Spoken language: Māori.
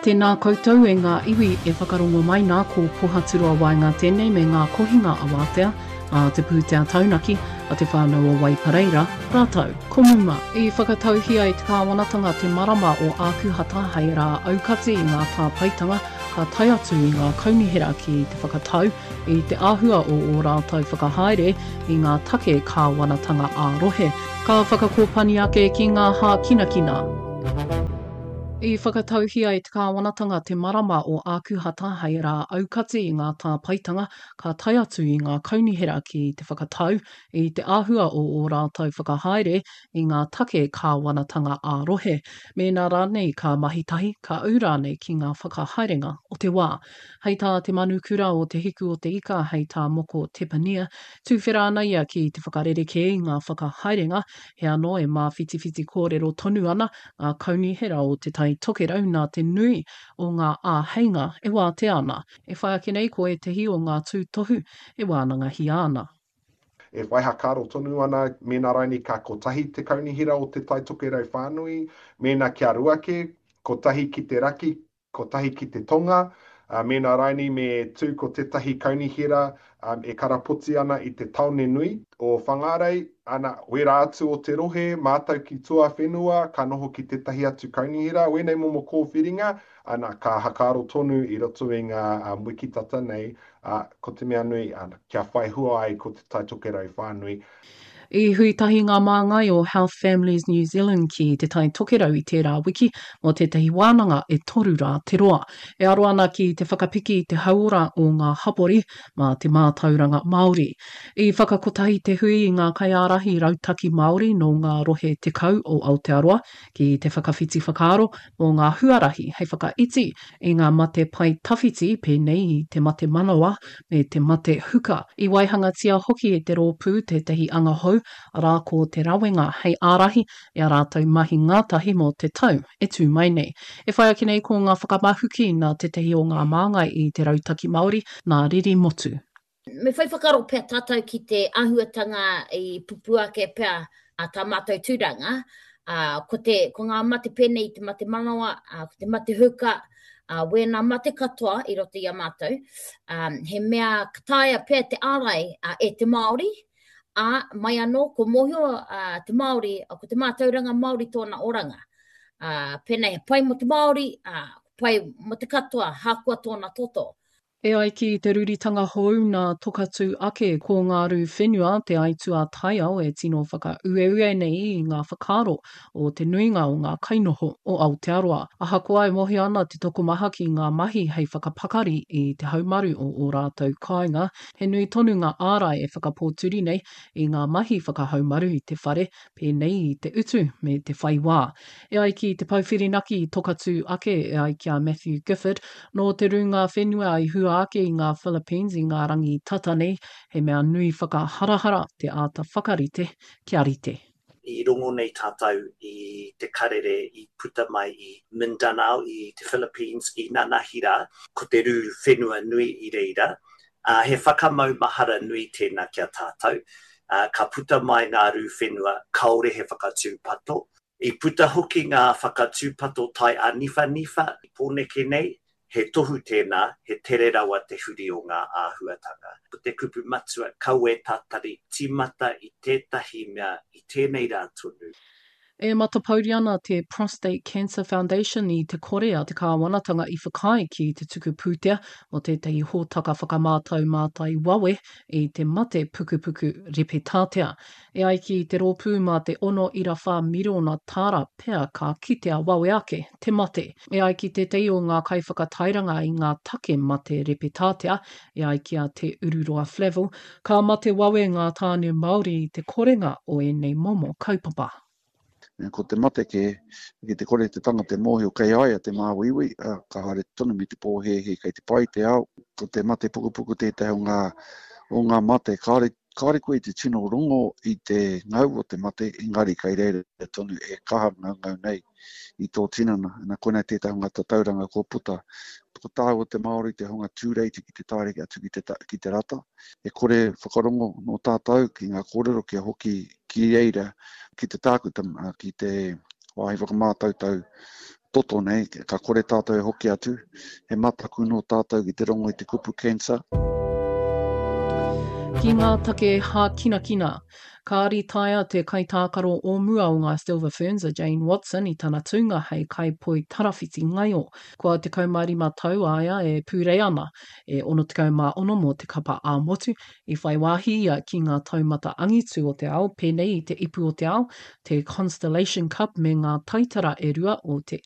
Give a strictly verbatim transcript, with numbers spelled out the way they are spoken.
Tēnā koutou e ngā iwi e whakarongo mai nā ko pohaturua wai ngā tēnei me ngā kohinga a wātea, a te pūtea taunaki, a te whānau o Waipareira, rātou, komuma. I whakatauhia i te kāwanatanga te marama o ākuhata hei rā aukati i ngā tāpaitanga, ka tai atu i ngā kaunihera ki te whakatau, i te āhua o o rātou whakahaere i ngā take kāwanatanga ā-rohe. Ka whakakōpani ake ki ngā hā kinakina. I whakatauhia i te kāwanatanga te marama o ākuhata hei rā aukati i ngā tāpaitanga, ka tai atu i ngā kaunihera ki te whakatau, i te āhua o o rātou whakahaere i ngā take kāwanatanga ā-rohe. Mēnā rānei ka mahitahi, ka au rānei ki ngā whakahaerenga o te wā. Hei tā te manukura o te hiku o te ika, hei tā moko tepania, tūwhera ana ia ki te whakarereke i ngā whakahaerenga, he anō e mā whitiwhiti kōrero tonu ana ngā kaunihera o te tai tokerau nā te nui o ngā āheinga e wā te ana. E whai ake nei ko e tehi o ngā tūtohu e wānanga hi ana. E waihakaro tonu ana, mēnā raini ka kotahi te kaunihira o te tai tokerau whānui, mēnā kia ruake, kotahi ki te raki, kotahi ki te tonga, uh, mēnā raini me tū ko tetahi kaunihira um, e karapoti ana i te taone nui o whangarei, ana wera atu o te rohe, mātau ki tua whenua, ka noho ki tetahi atu kaunihira, wenei momo kōwhiringa, ana ka hakaro tonu i roto i ngā um, wikitata nei, uh, ko te mea nui, ana, kia whai hua ai ko te tai tokerau whānui. I huitahi ngā māngai o Health Families New Zealand ki te tai tokerau i tērā wiki mō tētahi wānanga e toru rā te roa. E aro ana ki te whakapiki i te hauora o ngā hapori mā te mātauranga Māori. I whakakotahi te hui i ngā kaiārahi rautaki Māori no ngā rohe te kau o Aotearoa ki te whakawhiti whakaaro o ngā huarahi hei whakaiti i ngā mate pai tawhiti pēnei i te mate manawa me te mate huka. I waihangatia hoki e te rōpū tētahi angahau arā ko te rawenga hei ārahi i a rātou mahi ngātahi mō te tau e tū mai nei. E whai ake nei ko ngā whakamahuki nā te tehi o ngā māngai i te rautaki Māori nā riri motu. Me whai whakaro pēr tātou ki te ahuatanga i pupuake pēr a tā mātou tūranga, uh, ko, te, ko ngā mate pēnei i te mate manawa, uh, ko te mate huka, uh, wēnā mate katoa i roto i a mātou, um, he mea kataia pēr te ārai uh, e te Māori, a mai anō ko mohio uh, te Māori, uh, ko te mātauranga Māori tōna oranga. Uh, pēnei pai mo te Māori, uh, pai mo te katoa, hākua tōna toto. E ai ki te ruritanga hou nā tokatu ake ko ngā ru whenua te aitua taiao e tino whaka ue-ue nei i ngā whakaro o te nuinga o ngā kainoho o Aotearoa. Aha koa e mohi ana te tokomaha ki ngā mahi hei whakapakari i te haumaru o o rātou kāinga. He nui tonu ngā ārai e whakapōturi nei i ngā mahi whakahaumaru i te whare pēnei i te utu me te whaiwā. E ai ki te pauwhirinaki i tokatu ake e ai kia Matthew Gifford no te runga whenua i hua ake i ngā Philippines i ngā rangi tata nei, he mea nui whakaharahara te āta whakarite kia rite. I rongo nei tātou i te karere i puta mai i Mindanao i te Philippines i Nanahira, ko te rū whenua nui i reira. Uh, he whakamau mahara nui tēnā kia tātou. Uh, ka puta mai ngā rū whenua kaore he whakatūpato. I puta hoki ngā whakatūpato tai a nifa nifa i pōneke nei, he tohu tēnā, he tere rawa te huri o ngā āhuatanga. Ko te kupu matua kaue tātari tīmata i tētahi mea i tēnei rā tonu. E matapauri ana te Prostate Cancer Foundation i te korea te kāwanatanga i whakai ki te tuku pūtea o tētahi hōtaka whakamātau mātai wawe i te mate pukupuku repetātea. E ai ki te rōpū mā te ono ira whā mirona tāra pēr ka kitea wawe ake, te mate. E ai ki te tei o ngā kaiwhakatairanga i ngā take mate repetātea, e ai ki a te ururoa Flavel, ka mate wawe ngā tāne Māori i te korenga o e nei momo kaupapa. Ko te mate ke, ki te kore te tanga te mōhio kei aia te māwiwi, ka hare tonu mi te pōhehe kei te pai te au. Ko te mate pukupuku tētahi o ngā, o ngā mate, ka hare, ka hare koe te tino rongo i te ngau o te mate, ingari kei reire tonu e kaha ngau ngau nei i tō tinana. Nā koe nei tētahi o ngā tatauranga ko puta. Ko tāu o te Māori te honga tūreiti ki te tāreke atu ki te, ki te rata. E kore whakarongo no tātou ki ngā kōrero kia hoki ki eira, ki te tākuta, ki te wāhi whakamātautau toto nei, ka kore tātou e hoki atu, he mataku no tātou ki te rongo i te kupu cancer. Ki ngā take hā kina kina, ka ari taia te kaitākaro o mua o ngā Silver Ferns a Jane Watson i tana tūnga hei kaipoi tarawhiti ngaio. Kua te kaumārima tau aia e pūrei ana e ono te kaumā ono mō te kapa a motu i whai wāhi ia ki ngā taumata angitu o te ao, pēnei i te ipu o te ao, te Constellation Cup me ngā taitara e rua o te